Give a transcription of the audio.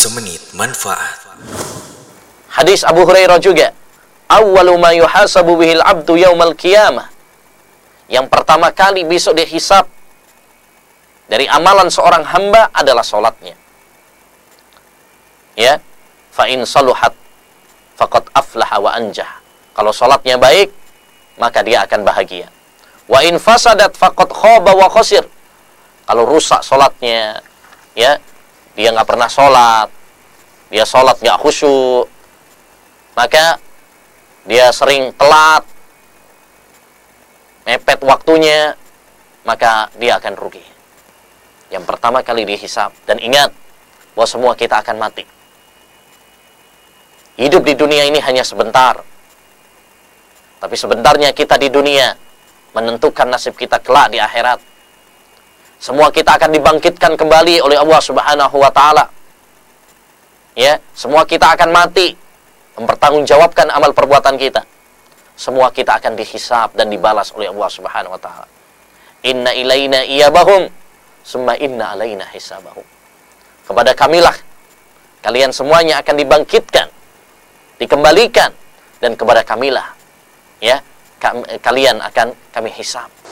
Semenit manfaat. Hadis Abu Hurairah juga, awwalu ma yuhasabu bihil abdu yaumal qiyamah. Yang pertama kali besok dihisab dari amalan seorang hamba adalah salatnya. Ya, fa in saluhat faqad aflaha wa anjah. Kalau salatnya baik, maka dia akan bahagia. Wa in fasadat faqad khaba wa khasir. Kalau rusak salatnya, ya, dia nggak pernah sholat, dia sholat nggak khusyuk, maka dia sering telat, mepet waktunya, maka dia akan rugi. Yang pertama kali dihisab. Dan ingat bahwa semua kita akan mati. Hidup di dunia ini hanya sebentar, tapi sebentarnya kita di dunia menentukan nasib kita kelak di akhirat. Semua kita akan dibangkitkan kembali oleh Allah Subhanahu wa Ta'ala. Ya, semua kita akan mati, mempertanggungjawabkan amal perbuatan kita. Semua kita akan dihisab dan dibalas oleh Allah Subhanahu wa Ta'ala. Inna ilaina iyabahum, summa inna alaina hisabahum. Kepada kamilah kalian semuanya akan dibangkitkan, dikembalikan, dan kepada kamilah, ya, kalian akan kami hisab.